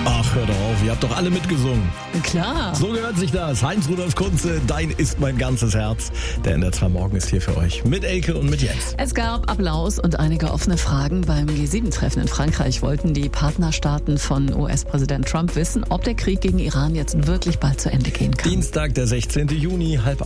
Ach, hör doch auf, ihr habt doch alle mitgesungen. Klar. So gehört sich das. Heinz-Rudolf Kunze, dein ist mein ganzes Herz. Der NDR 2 Morgen ist hier für euch. Mit Elke und mit Jens. Es gab Applaus und einige offene Fragen beim G7-Treffen in Frankreich. Wollten die Partnerstaaten von US-Präsident Trump wissen, ob der Krieg gegen Iran jetzt wirklich bald zu Ende gehen kann. Dienstag, der 16. Juni, 7:30.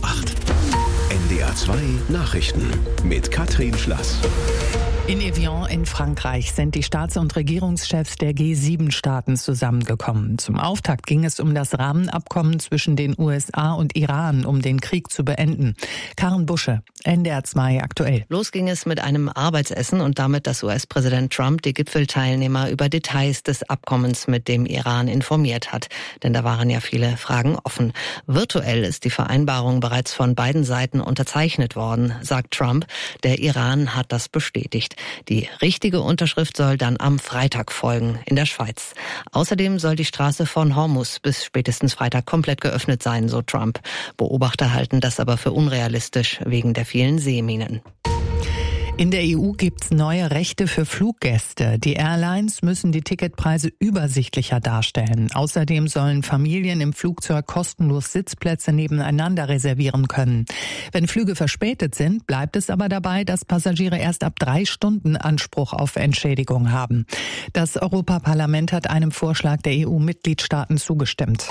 NDR 2 Nachrichten mit Katrin Schlass. In Evian in Frankreich sind die Staats- und Regierungschefs der G7-Staaten zusammengekommen. Zum Auftakt ging es um das Rahmenabkommen zwischen den USA und Iran, um den Krieg zu beenden. Karen Busche, NDR 2 aktuell. Los ging es mit einem Arbeitsessen und damit, dass US-Präsident Trump die Gipfelteilnehmer über Details des Abkommens mit dem Iran informiert hat. Denn da waren ja viele Fragen offen. Virtuell ist die Vereinbarung bereits von beiden Seiten unterzeichnet worden, sagt Trump. Der Iran hat das bestätigt. Die richtige Unterschrift soll dann am Freitag folgen in der Schweiz. Außerdem soll die Straße von Hormuz bis spätestens Freitag komplett geöffnet sein, so Trump. Beobachter halten das aber für unrealistisch wegen der vielen Seeminen. In der EU gibt's neue Rechte für Fluggäste. Die Airlines müssen die Ticketpreise übersichtlicher darstellen. Außerdem sollen Familien im Flugzeug kostenlos Sitzplätze nebeneinander reservieren können. Wenn Flüge verspätet sind, bleibt es aber dabei, dass Passagiere erst ab 3 Stunden Anspruch auf Entschädigung haben. Das Europaparlament hat einem Vorschlag der EU-Mitgliedstaaten zugestimmt.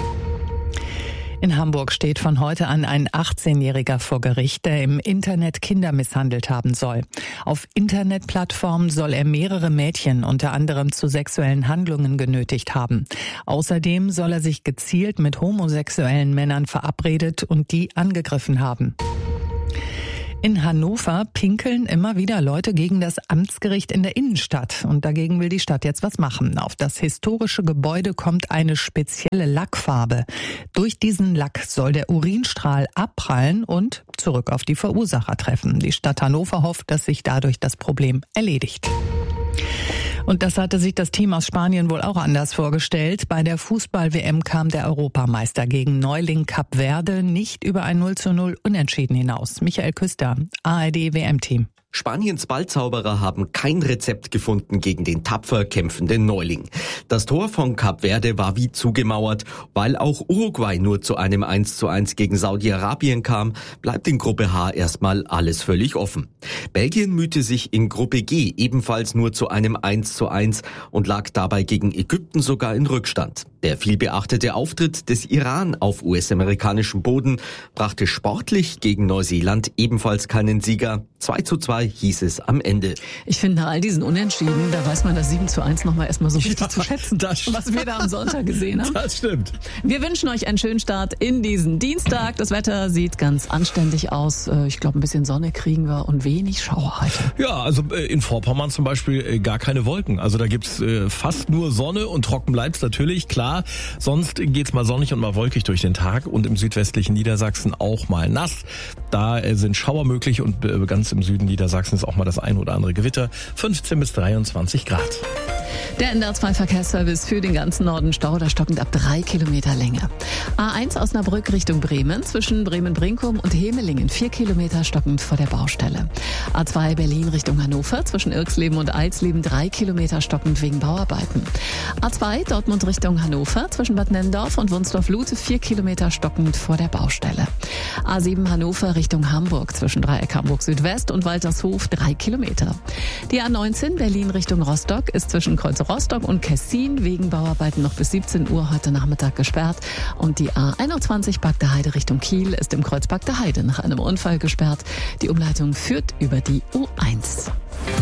In Hamburg steht von heute an ein 18-Jähriger vor Gericht, der im Internet Kinder misshandelt haben soll. Auf Internetplattformen soll er mehrere Mädchen unter anderem zu sexuellen Handlungen genötigt haben. Außerdem soll er sich gezielt mit homosexuellen Männern verabredet und die angegriffen haben. In Hannover pinkeln immer wieder Leute gegen das Amtsgericht in der Innenstadt. Und dagegen will die Stadt jetzt was machen. Auf das historische Gebäude kommt eine spezielle Lackfarbe. Durch diesen Lack soll der Urinstrahl abprallen und zurück auf die Verursacher treffen. Die Stadt Hannover hofft, dass sich dadurch das Problem erledigt. Und das hatte sich das Team aus Spanien wohl auch anders vorgestellt. Bei der Fußball-WM kam der Europameister gegen Neuling Kap Verde nicht über ein 0:0 Unentschieden hinaus. Michael Küster, ARD-WM-Team. Spaniens Ballzauberer haben kein Rezept gefunden gegen den tapfer kämpfenden Neuling. Das Tor von Kap Verde war wie zugemauert. Weil auch Uruguay nur zu einem 1:1 gegen Saudi-Arabien kam, bleibt in Gruppe H erstmal alles völlig offen. Belgien mühte sich in Gruppe G ebenfalls nur zu einem 1:1 und lag dabei gegen Ägypten sogar in Rückstand. Der vielbeachtete Auftritt des Iran auf US-amerikanischem Boden brachte sportlich gegen Neuseeland ebenfalls keinen Sieger. 2:2 hieß es am Ende. Ich finde, nach all diesen Unentschieden, da weiß man das 7:1 nochmal erstmal so richtig zu schätzen, was wir da am Sonntag gesehen haben. Das stimmt. Wir wünschen euch einen schönen Start in diesen Dienstag. Das Wetter sieht ganz anständig aus. Ich glaube, ein bisschen Sonne kriegen wir und wenig Schauer heute. Ja, also in Vorpommern zum Beispiel gar keine Wolken. Also da gibt's fast nur Sonne und trocken bleibt's natürlich, klar. Sonst geht's mal sonnig und mal wolkig durch den Tag und im südwestlichen Niedersachsen auch mal nass. Da sind Schauer möglich und ganz im Süden Niedersachsens auch mal das ein oder andere Gewitter. 15 bis 23 Grad. Der NDR 2 Verkehrsservice für den ganzen Norden Stau, da stockend ab 3 Kilometer Länge. A1 Osnabrück Richtung Bremen, zwischen Bremen-Brinkum und Hemelingen, 4 Kilometer stockend vor der Baustelle. A2 Berlin Richtung Hannover, zwischen Irxleben und Eilsleben, 3 Kilometer stockend wegen Bauarbeiten. A2 Dortmund Richtung Hannover, zwischen Bad Nennendorf und Wunsdorf-Lute, 4 Kilometer stockend vor der Baustelle. A7 Hannover Richtung Hamburg, zwischen Dreieck Hamburg Südwest und Waltershof, 3 Kilometer. Die A19 Berlin Richtung Rostock ist zwischen Kreuz Rostock und Kessin wegen Bauarbeiten noch bis 17 Uhr heute Nachmittag gesperrt. Und die A21 Bagde Heide Richtung Kiel ist im Kreuz Bagde Heide nach einem Unfall gesperrt. Die Umleitung führt über die U1.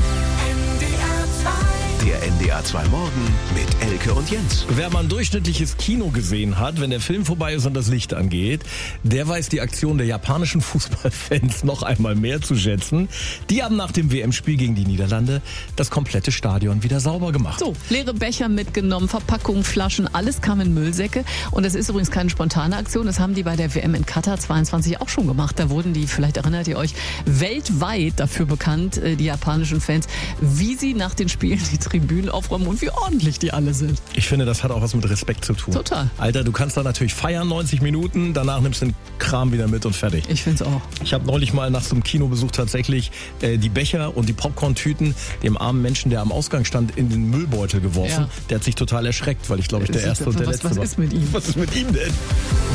Der NDR 2 Morgen mit Elke und Jens. Wer mal ein durchschnittliches Kino gesehen hat, wenn der Film vorbei ist und das Licht angeht, der weiß die Aktion der japanischen Fußballfans noch einmal mehr zu schätzen. Die haben nach dem WM-Spiel gegen die Niederlande das komplette Stadion wieder sauber gemacht. So, leere Becher mitgenommen, Verpackungen, Flaschen, alles kam in Müllsäcke. Und das ist übrigens keine spontane Aktion. Das haben die bei der WM in Katar 22 auch schon gemacht. Da wurden die, vielleicht erinnert ihr euch, weltweit dafür bekannt, die japanischen Fans, wie sie nach den Spielen die Tribünen aufräumen und wie ordentlich die alle sind. Ich finde, das hat auch was mit Respekt zu tun. Total. Alter, du kannst da natürlich feiern, 90 Minuten, danach nimmst du den Kram wieder mit und fertig. Ich finde es auch. Ich habe neulich mal nach so einem Kinobesuch tatsächlich die Becher und die Popcorn-Tüten dem armen Menschen, der am Ausgang stand, in den Müllbeutel geworfen. Ja. Der hat sich total erschreckt, weil ich glaube, der Erste und der Letzte war. Was ist mit ihm? Was ist mit ihm denn?